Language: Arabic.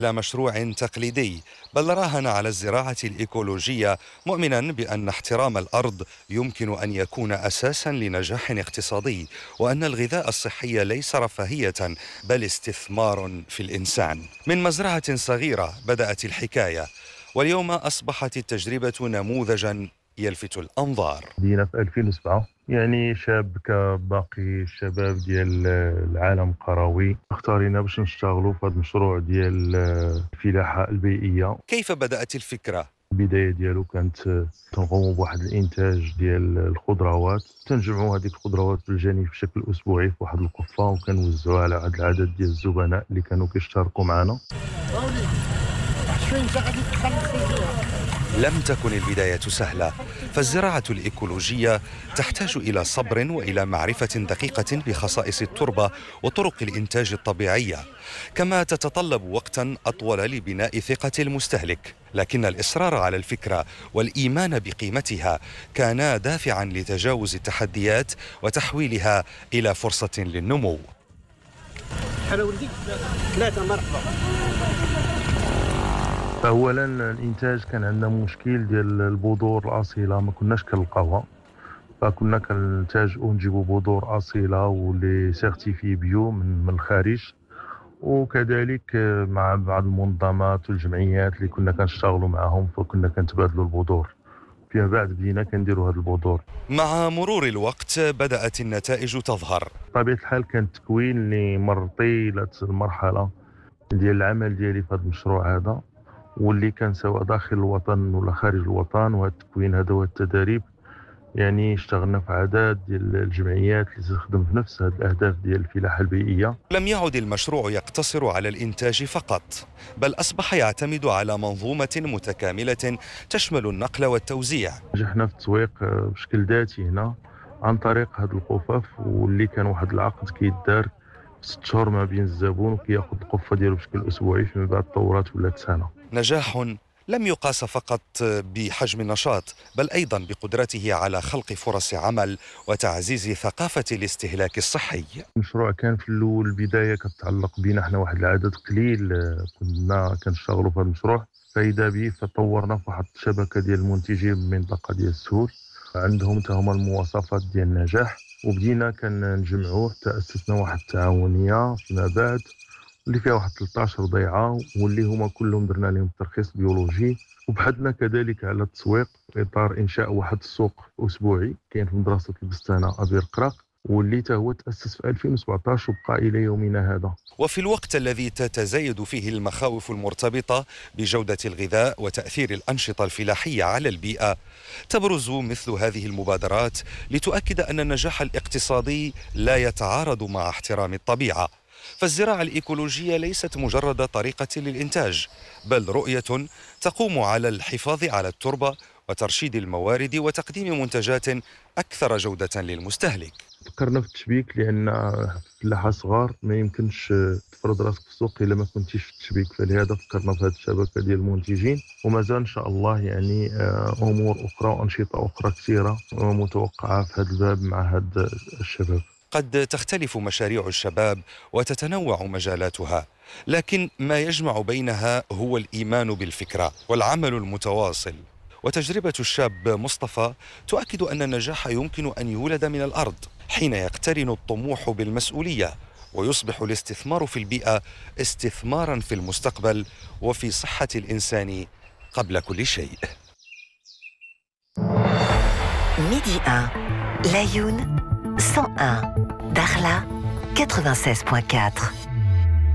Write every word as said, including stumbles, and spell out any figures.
لا مشروع تقليدي، بل راهن على الزراعة الإيكولوجية، مؤمنا بأن احترام الأرض يمكن أن يكون أساسا لنجاح اقتصادي، وأن الغذاء الصحي ليس رفاهية بل استثمار في الإنسان. من مزرعة صغيرة بدأت الحكاية، واليوم أصبحت التجربة نموذجا يلفت الأنظار. بدينا في ألفين وسبعة، يعني شاب كباقي الشباب ديال العالم القروي اختارينا باش نشتغلوا في هذا المشروع ديال الفلاحة البيئية. كيف بدأت الفكرة؟ البداية ديالو كانت تنقوموا بواحد الإنتاج ديال الخضروات، تنجمعوا هذيك الخضروات بالجانب بشكل أسبوعي في واحد القفة، وكنوزعوها على هذا العدد ديال الزبناء اللي كانوا كيشتركوا معنا. لم تكن البداية سهلة، فالزراعة الإيكولوجية تحتاج إلى صبر وإلى معرفة دقيقة بخصائص التربة وطرق الإنتاج الطبيعية، كما تتطلب وقتا أطول لبناء ثقة المستهلك. لكن الإصرار على الفكرة والإيمان بقيمتها كانا دافعا لتجاوز التحديات وتحويلها إلى فرصة للنمو. اولا الانتاج كان عندنا مشكل ديال البذور الاصيله، ما كناش كنلقاوها، فكنا كنلتاجوا نجيبوا بذور اصيله واللي سيرتيفي بيو من من الخارج، وكذلك مع بعض المنظمات والجمعيات اللي كنا كنشتغلوا معهم، فكنا كنتبادلوا البذور. فيما بعد بدينا كنديروا هذه البذور. مع مرور الوقت بدأت النتائج تظهر. بطبيعه الحال كان التكوين اللي مر طيله المرحله ديال العمل ديالي في هذا المشروع هذا، واللي كان سواء داخل الوطن ولا خارج الوطن، وهذا التكوين هذا والتدريب. يعني اشتغلنا في عدد ديال الجمعيات اللي تخدم في نفس هذه الاهداف ديال الفلاحه البيئيه. لم يعد المشروع يقتصر على الانتاج فقط، بل اصبح يعتمد على منظومه متكامله تشمل النقل والتوزيع. نجحنا في التسويق بشكل ذاتي هنا عن طريق هذه القفف، واللي كان واحد العقد كيدار ست شهور ما بين الزبون وكياخذ القفه ديالو بشكل اسبوعي، فيما بعد تطورات ولات سنه. نجاح لم يقاس فقط بحجم النشاط، بل أيضا بقدرته على خلق فرص عمل وتعزيز ثقافة الاستهلاك الصحي. المشروع كان في الأول البداية كتعلق بينا احنا واحد العدد قليل كنا كنشتغلوا في هذا المشروع، فإذا به فطورنا في واحد الشبكة ديال المنتجين بالمنطقة ديال السهول، عندهم حتى هما المواصفات ديال النجاح، وبدينا كنجمعوه حتى أسسنا واحد التعاونية فيما بعد اللي فيها واحد ثلاثة عشر ضيعه، واللي هما كلهم درنا لهم ترخيص بيولوجي، وبحثنا كذلك على التسويق في اطار انشاء واحد السوق اسبوعي كاين في مدرسه البستانه ابير قراق، واللي تا هو تاسس في ألفين وسبعطاش وبقى الى يومنا هذا. وفي الوقت الذي تتزايد فيه المخاوف المرتبطه بجوده الغذاء وتاثير الانشطه الفلاحيه على البيئه، تبرز مثل هذه المبادرات لتؤكد ان النجاح الاقتصادي لا يتعارض مع احترام الطبيعه. فالزراعة الإيكولوجية ليست مجرد طريقة للإنتاج، بل رؤية تقوم على الحفاظ على التربة وترشيد الموارد وتقديم منتجات أكثر جودة للمستهلك. فكرنا في التشبيك لأن فلاحة صغار ما يمكنش تفرض راسك في السوق إلا ما كنتيش في التشبيك، فلهذا فكرنا في هذه الشبكة ديال المنتجين، ومازال إن شاء الله يعني أمور أخرى وأنشطة أخرى كثيرة متوقعة في هذا الباب مع هذا الشباب. قد تختلف مشاريع الشباب وتتنوع مجالاتها، لكن ما يجمع بينها هو الإيمان بالفكرة والعمل المتواصل. وتجربة الشاب مصطفى تؤكد أن النجاح يمكن أن يولد من الأرض حين يقترن الطموح بالمسؤولية، ويصبح الاستثمار في البيئة استثمارا في المستقبل وفي صحة الإنسان قبل كل شيء. ميدي واحد العيون مية وواحد، Dakhla quatre-vingt-seize virgule quatre.